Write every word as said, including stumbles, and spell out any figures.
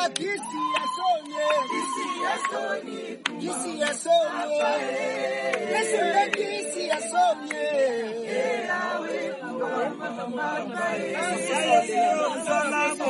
kisi asonye, kisi asonye, kisi asonye, Yesu kisi asonye, ela we kuwa mama mama.